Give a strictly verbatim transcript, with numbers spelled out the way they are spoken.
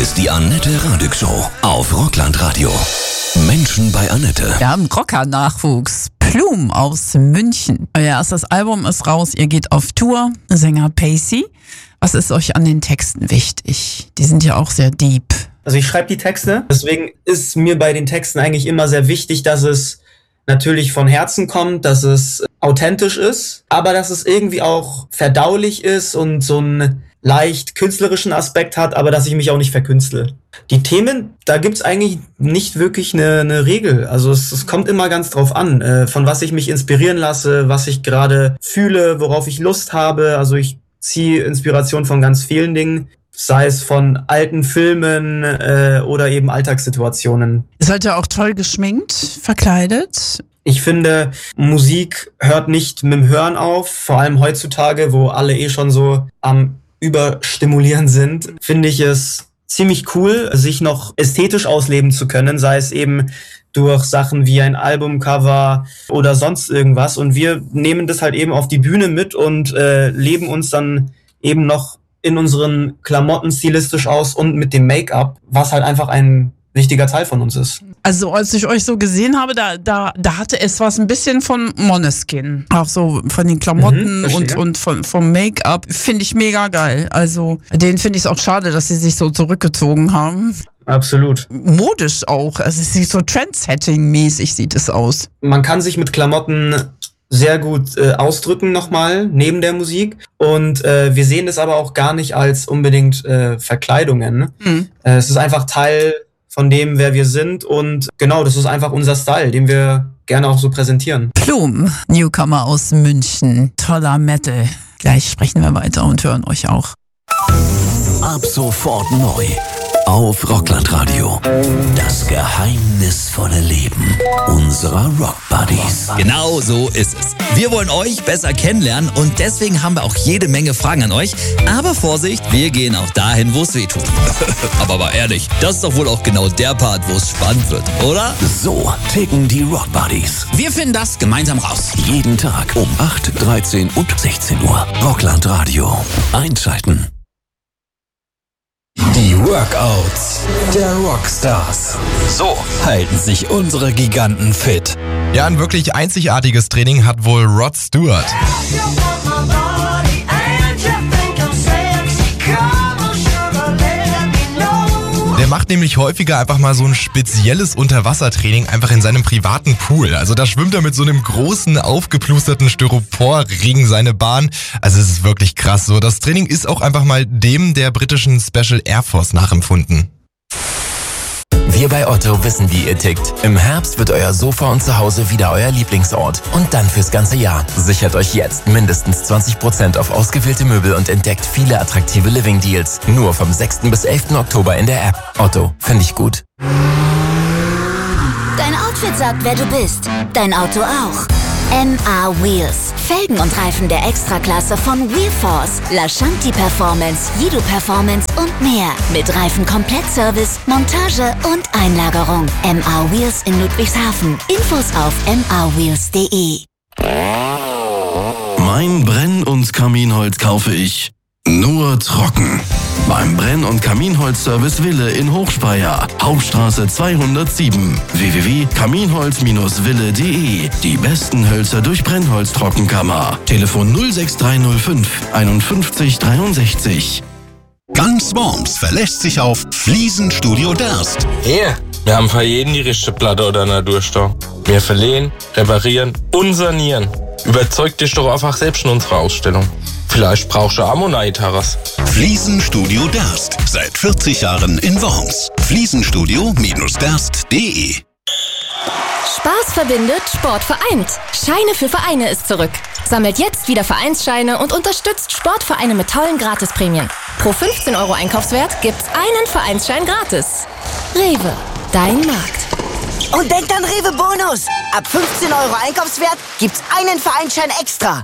Ist die Annette Radig Show auf Rockland-Radio. Menschen bei Annette. Wir haben Rocker-Nachwuchs. Plume aus München. Euer erstes Album ist raus, ihr geht auf Tour. Sänger Pacey. Was ist euch an den Texten wichtig? Die sind ja auch sehr deep. Also ich schreibe die Texte, deswegen ist mir bei den Texten eigentlich immer sehr wichtig, dass es natürlich von Herzen kommt, dass es authentisch ist, aber dass es irgendwie auch verdaulich ist und so einen leicht künstlerischen Aspekt hat, aber dass ich mich auch nicht verkünstle. Die Themen, da gibt's eigentlich nicht wirklich eine, eine Regel. Also es, es kommt immer ganz drauf an, äh, von was ich mich inspirieren lasse, was ich gerade fühle, worauf ich Lust habe. Also ich ziehe Inspiration von ganz vielen Dingen, sei es von alten Filmen äh, oder eben Alltagssituationen. Ihr seid ja auch toll geschminkt, verkleidet. Ich finde, Musik hört nicht mit dem Hören auf, vor allem heutzutage, wo alle eh schon so am Überstimulieren sind, finde ich es ziemlich cool, sich noch ästhetisch ausleben zu können, sei es eben durch Sachen wie ein Albumcover oder sonst irgendwas. Und wir nehmen das halt eben auf die Bühne mit und äh, leben uns dann eben noch in unseren Klamotten stilistisch aus und mit dem Make-up, was halt einfach ein wichtiger Teil von uns ist. Also als ich euch so gesehen habe, da da da hatte es was ein bisschen von Måneskin. Auch so von den Klamotten mhm, und und von vom Make-up. Finde ich mega geil. Also den finde ich es auch schade, dass sie sich so zurückgezogen haben. Absolut. Modisch auch. Also es ist so Trendsetting-mäßig sieht es aus. Man kann sich mit Klamotten sehr gut äh, ausdrücken nochmal, neben der Musik. Und äh, wir sehen das aber auch gar nicht als unbedingt äh, Verkleidungen. Mhm. Äh, es ist einfach Teil von dem, wer wir sind. Und genau, das ist einfach unser Style, den wir gerne auch so präsentieren. Plume, Newcomer aus München. Toller Metal. Gleich sprechen wir weiter und hören euch auch. Ab sofort neu auf Rockland-Radio. Das geheimnisvolle Leben unserer Rock-Buddies. Genau so ist es. Wir wollen euch besser kennenlernen und deswegen haben wir auch jede Menge Fragen an euch. Aber Vorsicht, wir gehen auch dahin, wo es weh tut. Aber mal ehrlich, das ist doch wohl auch genau der Part, wo es spannend wird, oder? So ticken die Rock-Buddies. Wir finden das gemeinsam raus. Jeden Tag um acht, dreizehn und sechzehn Uhr. Rockland-Radio. Einschalten. Die Workouts der Rockstars. So halten sich unsere Giganten fit. Ja, ein wirklich einzigartiges Training hat wohl Rod Stewart. Der macht nämlich häufiger einfach mal so ein spezielles Unterwassertraining einfach in seinem privaten Pool. Also da schwimmt er mit so einem großen, aufgeplusterten Styroporring seine Bahn. Also es ist wirklich krass. So, das Training ist auch einfach mal dem der britischen Special Air Force nachempfunden. Wir bei Otto wissen, wie ihr tickt. Im Herbst wird euer Sofa und Zuhause wieder euer Lieblingsort. Und dann fürs ganze Jahr. Sichert euch jetzt mindestens zwanzig Prozent auf ausgewählte Möbel und entdeckt viele attraktive Living-Deals. Nur vom sechsten bis elften Oktober in der App. Otto, finde ich gut. Dein Outfit sagt, wer du bist. Dein Auto auch. M A Wheels. Felgen und Reifen der Extraklasse von Wheelforce, Lashanti Performance, Yidu Performance und mehr. Mit Reifen-Komplettservice, Montage und Einlagerung. M A Wheels in Ludwigshafen. Infos auf m a wheels punkt de. Mein Brenn- und Kaminholz kaufe ich nur trocken. Beim Brenn- und Kaminholzservice Wille in Hochspeyer, Hauptstraße zweihundertsieben. w w w punkt kaminholz Bindestrich wille punkt de. Die besten Hölzer durch Brennholztrockenkammer. Telefon null sechs drei null fünf einundfünfzig dreiundsechzig. Ganz Worms verlässt sich auf Fliesenstudio Derst. Hier, wir haben für jeden die richtige Platte oder Naturstau. Wir verlehen, reparieren und sanieren. Überzeug dich doch einfach selbst in unserer Ausstellung. Vielleicht brauchst du Ammonite-Terras. Fliesenstudio Derst. Seit vierzig Jahren in Worms. Fliesenstudio Derst punkt de. Spaß verbindet, Sport vereint. Scheine für Vereine ist zurück. Sammelt jetzt wieder Vereinsscheine und unterstützt Sportvereine mit tollen Gratisprämien. Pro fünfzehn Euro Einkaufswert gibt's einen Vereinsschein gratis. Rewe, dein Markt. Und denkt an Rewe Bonus. Ab fünfzehn Euro Einkaufswert gibt's einen Vereinsschein extra.